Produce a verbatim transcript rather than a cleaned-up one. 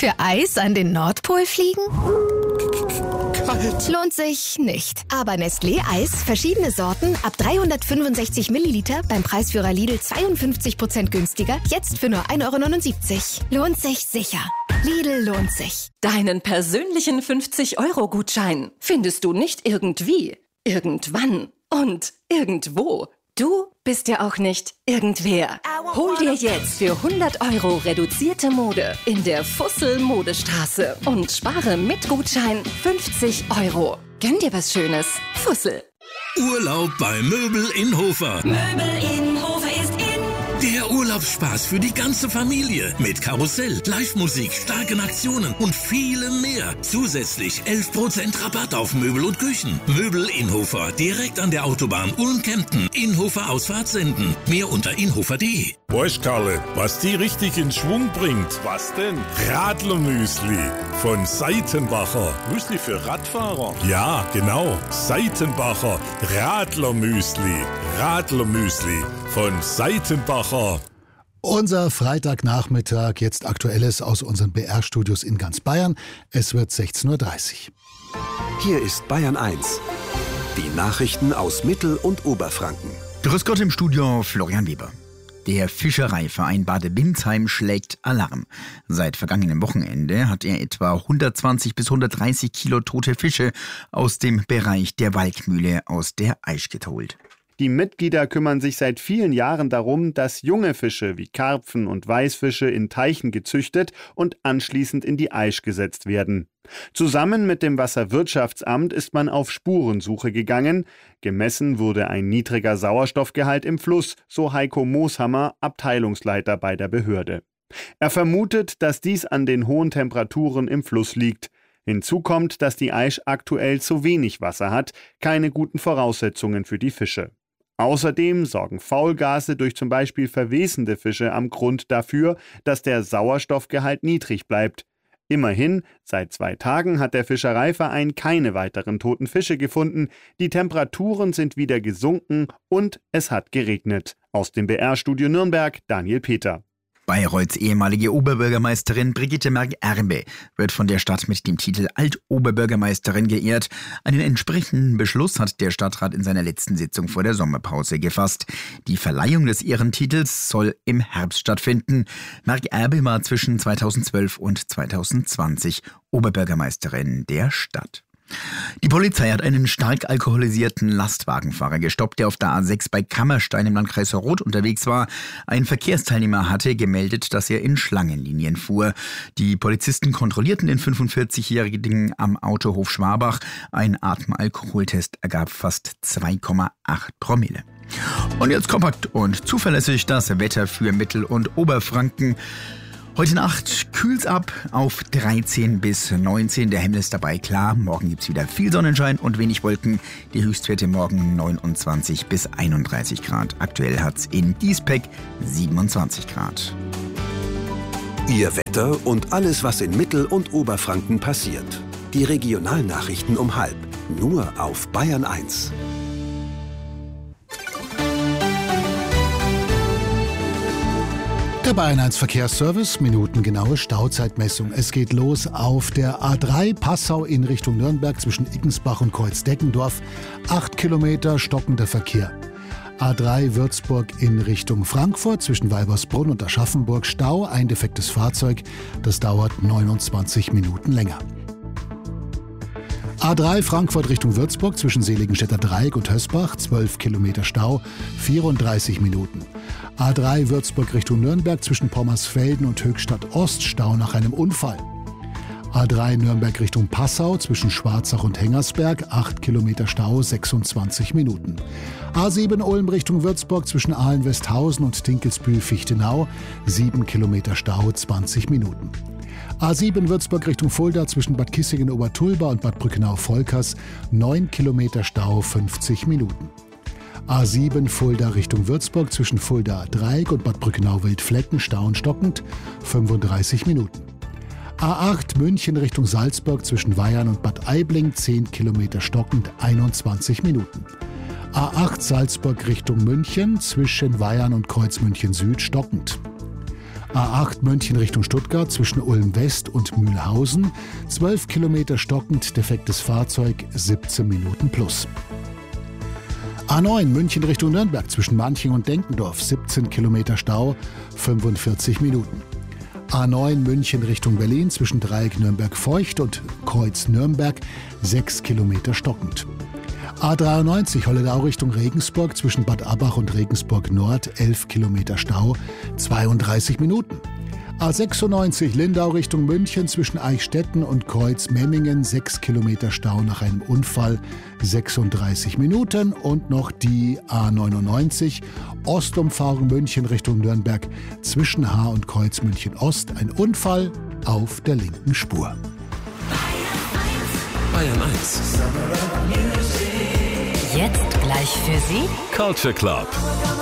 Für Eis an den Nordpol fliegen? Kalt. Lohnt sich nicht. Aber Nestlé Eis, verschiedene Sorten, ab dreihundertfünfundsechzig Milliliter, beim Preisführer Lidl zweiundfünfzig Prozent günstiger, jetzt für nur ein Euro neunundsiebzig. Lohnt sich sicher. Lidl lohnt sich. Deinen persönlichen fünfzig-Euro-Gutschein findest du nicht irgendwie, irgendwann und irgendwo. Du bist ja auch nicht irgendwer. Hol dir jetzt für hundert Euro reduzierte Mode in der Fussel Modestraße und spare mit Gutschein fünfzig Euro. Gönn dir was Schönes. Fussel. Urlaub bei Möbel in Hofer. Möbel in Hofer ist in. Der Urlaubsspaß für die ganze Familie. Mit Karussell, Live-Musik, starken Aktionen und vielem mehr. Zusätzlich elf Prozent Rabatt auf Möbel und Küchen. Möbel Inhofer, direkt an der Autobahn Ulm-Kempten. Inhofer Ausfahrt senden. Mehr unter inhofer punkt de. Weißt, Karle, was die richtig in Schwung bringt? Was denn? Radlermüsli von Seitenbacher. Müsli für Radfahrer? Ja, genau. Seitenbacher Radlermüsli. Radlermüsli von Seitenbacher. Unser Freitagnachmittag, jetzt Aktuelles aus unseren B R-Studios in ganz Bayern. Es wird sechzehn Uhr dreißig. Hier ist Bayern eins. Die Nachrichten aus Mittel- und Oberfranken. Grüß Gott im Studio, Florian Weber. Der Fischereiverein Bad Windsheim schlägt Alarm. Seit vergangenem Wochenende hat er etwa hundertzwanzig bis hundertdreißig Kilo tote Fische aus dem Bereich der Walkmühle aus der Aisch geholt. Die Mitglieder kümmern sich seit vielen Jahren darum, dass junge Fische wie Karpfen und Weißfische in Teichen gezüchtet und anschließend in die Aisch gesetzt werden. Zusammen mit dem Wasserwirtschaftsamt ist man auf Spurensuche gegangen. Gemessen wurde ein niedriger Sauerstoffgehalt im Fluss, so Heiko Mooshammer, Abteilungsleiter bei der Behörde. Er vermutet, dass dies an den hohen Temperaturen im Fluss liegt. Hinzu kommt, dass die Aisch aktuell zu wenig Wasser hat, keine guten Voraussetzungen für die Fische. Außerdem sorgen Faulgase durch zum Beispiel verwesende Fische am Grund dafür, dass der Sauerstoffgehalt niedrig bleibt. Immerhin, seit zwei Tagen hat der Fischereiverein keine weiteren toten Fische gefunden, die Temperaturen sind wieder gesunken und es hat geregnet. Aus dem B R-Studio Nürnberg, Daniel Peter. Bayreuths ehemalige Oberbürgermeisterin Brigitte Merck-Erbe wird von der Stadt mit dem Titel Altoberbürgermeisterin geehrt. Einen entsprechenden Beschluss hat der Stadtrat in seiner letzten Sitzung vor der Sommerpause gefasst. Die Verleihung des Ehrentitels soll im Herbst stattfinden. Merck-Erbe war zwischen zweitausendzwölf und zweitausendzwanzig Oberbürgermeisterin der Stadt. Die Polizei hat einen stark alkoholisierten Lastwagenfahrer gestoppt, der auf der A sechs bei Kammerstein im Landkreis Roth unterwegs war. Ein Verkehrsteilnehmer hatte gemeldet, dass er in Schlangenlinien fuhr. Die Polizisten kontrollierten den fünfundvierzigjährigen am Autohof Schwabach. Ein Atemalkoholtest ergab fast zwei Komma acht Promille. Und jetzt kompakt und zuverlässig das Wetter für Mittel- und Oberfranken. Heute Nacht kühlt's ab auf dreizehn bis neunzehn. Der Himmel ist dabei klar. Morgen gibt's wieder viel Sonnenschein und wenig Wolken. Die Höchstwerte morgen neunundzwanzig bis einunddreißig Grad. Aktuell hat's in Diesbeck siebenundzwanzig Grad. Ihr Wetter und alles, was in Mittel- und Oberfranken passiert. Die Regionalnachrichten um halb. Nur auf Bayern eins. Der Bayern eins Verkehrsservice, minutengenaue Stauzeitmessung. Es geht los auf der A drei Passau in Richtung Nürnberg zwischen Iggensbach und Kreuzdeckendorf. Acht Kilometer stockender Verkehr. A drei Würzburg in Richtung Frankfurt zwischen Weibersbrunn und Aschaffenburg. Stau, ein defektes Fahrzeug. Das dauert neunundzwanzig Minuten länger. A drei Frankfurt Richtung Würzburg zwischen Seligenstädter Dreieck und Hösbach, zwölf Kilometer Stau, vierunddreißig Minuten. A drei Würzburg Richtung Nürnberg zwischen Pommersfelden und Höchstadt Ost, Stau nach einem Unfall. A drei Nürnberg Richtung Passau zwischen Schwarzach und Hengersberg, acht Kilometer Stau, sechsundzwanzig Minuten. A sieben Ulm Richtung Würzburg zwischen Ahlen-Westhausen und Dinkelsbühl-Fichtenau, sieben Kilometer Stau, zwanzig Minuten. A sieben Würzburg Richtung Fulda zwischen Bad Kissingen-Obertulba und Bad Brückenau-Volkers, neun Kilometer Stau, fünfzig Minuten. A sieben Fulda Richtung Würzburg zwischen Fulda Dreieck und Bad Brückenau-Wildflecken, Stau und stockend, fünfunddreißig Minuten. A acht München Richtung Salzburg zwischen Weyarn und Bad Aibling, zehn Kilometer stockend, einundzwanzig Minuten. A acht Salzburg Richtung München zwischen Weyarn und Kreuzmünchen Süd, stockend. A acht München Richtung Stuttgart zwischen Ulm West und Mühlhausen. zwölf Kilometer stockend, defektes Fahrzeug, siebzehn Minuten plus. A neun München Richtung Nürnberg zwischen Manching und Denkendorf. siebzehn Kilometer Stau, fünfundvierzig Minuten. A neun München Richtung Berlin zwischen Dreieck Nürnberg-Feucht und Kreuz Nürnberg. sechs Kilometer stockend. A dreiundneunzig Holledau Richtung Regensburg zwischen Bad Abbach und Regensburg Nord, elf Kilometer Stau, zweiunddreißig Minuten. A sechsundneunzig Lindau Richtung München zwischen Eichstätten und Kreuz Memmingen, sechs Kilometer Stau nach einem Unfall, sechsunddreißig Minuten. Und noch die A neunundneunzig Ostumfahrung München Richtung Nürnberg zwischen Haar und Kreuz München Ost, ein Unfall auf der linken Spur. Bayern eins. Jetzt gleich für Sie Culture Club.